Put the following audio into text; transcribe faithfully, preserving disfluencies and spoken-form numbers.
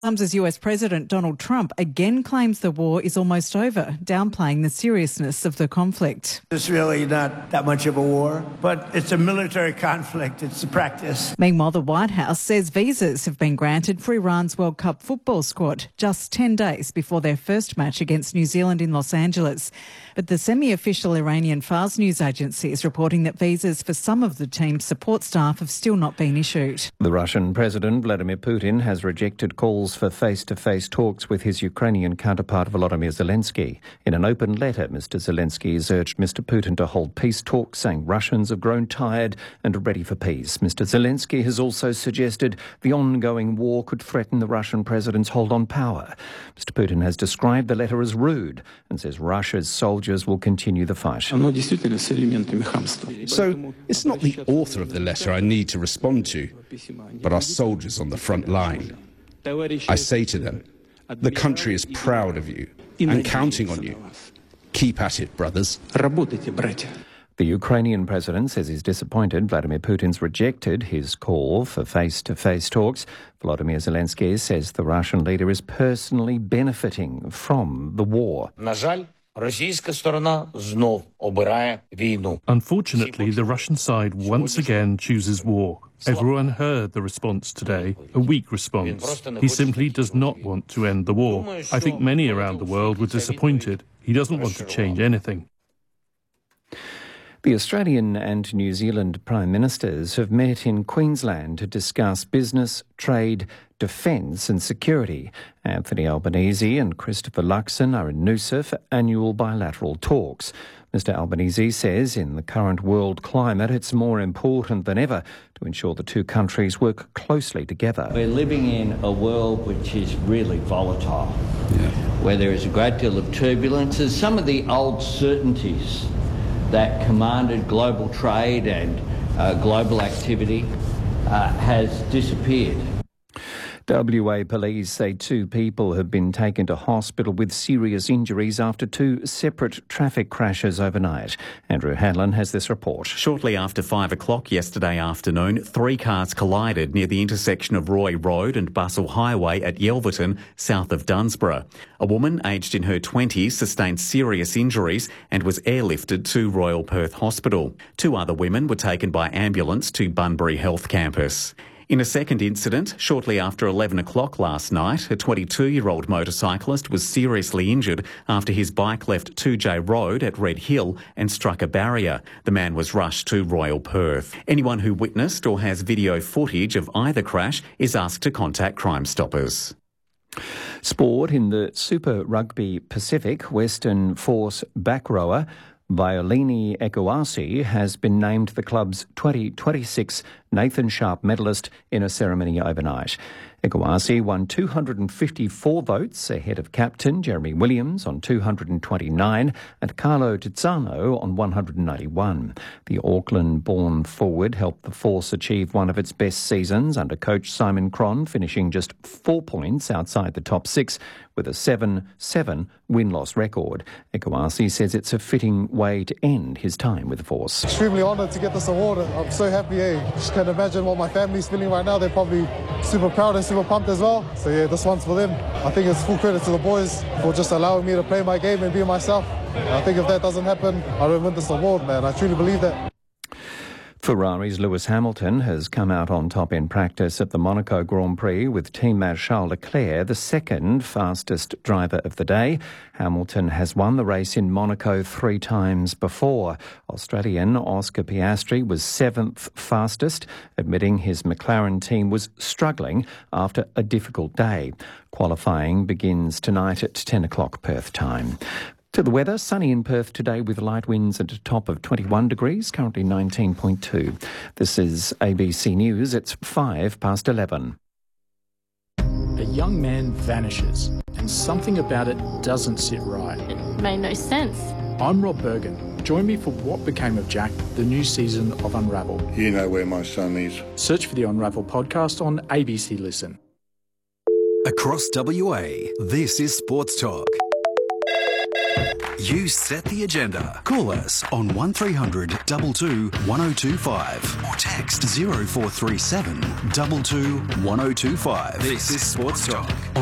As U S President Donald Trump again claims the war is almost over, downplaying the seriousness of the conflict. It's really not that much of a war, but it's a military conflict. It's a practice. Meanwhile, the White House says visas have been granted for Iran's World Cup football squad just ten days before their first match against New Zealand in Los Angeles. But the semi-official Iranian Fars news agency is reporting that visas for some of the team's support staff have still not been issued. The Russian President Vladimir Putin has rejected calls for face-to-face talks with his Ukrainian counterpart Volodymyr Zelensky. In an open letter, Mister Zelensky has urged Mister Putin to hold peace talks, saying Russians have grown tired and are ready for peace. Mister Zelensky has also suggested the ongoing war could threaten the Russian president's hold on power. Mister Putin has described the letter as rude and says Russia's soldiers will continue the fight. So it's not the author of the letter I need to respond to, but our soldiers on the front line. I say to them, the country is proud of you and counting on you. Keep at it, brothers. The Ukrainian president says he's disappointed Vladimir Putin's rejected his call for face-to-face talks. Volodymyr Zelensky says the Russian leader is personally benefiting from the war. Unfortunately, the Russian side once again chooses war. Everyone heard the response today, a weak response. He simply does not want to end the war. I think many around the world were disappointed. He doesn't want to change anything. The Australian and New Zealand Prime Ministers have met in Queensland to discuss business, trade, defence and security. Anthony Albanese and Christopher Luxon are in Noosa for annual bilateral talks. Mister Albanese says in the current world climate it's more important than ever to ensure the two countries work closely together. We're living in a world which is really volatile, yeah. where there is a great deal of turbulence. There's some of the old certainties that commanded global trade and uh, global activity uh, has disappeared. W A police say two people have been taken to hospital with serious injuries after two separate traffic crashes overnight. Andrew Hanlon has this report. Shortly after five o'clock yesterday afternoon, three cars collided near the intersection of Roy Road and Bustle Highway at Yelverton, south of Dunsborough. A woman aged in her twenties sustained serious injuries and was airlifted to Royal Perth Hospital. Two other women were taken by ambulance to Bunbury Health Campus. In a second incident, shortly after eleven o'clock last night, a twenty-two-year-old motorcyclist was seriously injured after his bike left two J Road at Red Hill and struck a barrier. The man was rushed to Royal Perth. Anyone who witnessed or has video footage of either crash is asked to contact Crime Stoppers. Sport in the Super Rugby Pacific, Western Force back rower Violini Ekwasi has been named the club's twenty twenty-six Nathan Sharp medalist in a ceremony overnight. Ekwasi won two hundred fifty-four votes ahead of captain Jeremy Williams on two hundred twenty-nine and Carlo Tizzano on one hundred ninety-one. The Auckland-born forward helped the Force achieve one of its best seasons under coach Simon Cron, finishing just four points outside the top six with a seven seven win-loss record. Ekwasi says it's a fitting way to end his time with the Force. Extremely honoured to get this award. I'm so happy. Eh? Just can't imagine what my family's feeling right now. They're probably super proud and super pumped as well. So yeah, this one's for them. I think it's full credit to the boys for just allowing me to play my game and be myself. And I think if that doesn't happen, I don't win this award, man. I truly believe that. Ferrari's Lewis Hamilton has come out on top in practice at the Monaco Grand Prix with teammate Charles Leclerc, the second fastest driver of the day. Hamilton has won the race in Monaco three times before. Australian Oscar Piastri was seventh fastest, admitting his McLaren team was struggling after a difficult day. Qualifying begins tonight at ten o'clock Perth time. To the weather, sunny in Perth today with light winds at a top of twenty-one degrees, currently nineteen point two. This is A B C News, it's five past eleven. A young man vanishes and something about it doesn't sit right. It made no sense. I'm Rob Bergen. Join me for What Became of Jack, the new season of Unravel. You know where my son is. Search for the Unravel podcast on A B C Listen. Across W A, this is Sports Talk. You set the agenda. Call us on one three hundred two two one oh two five or text zero four three seven two two one oh two five. This is Sports Talk.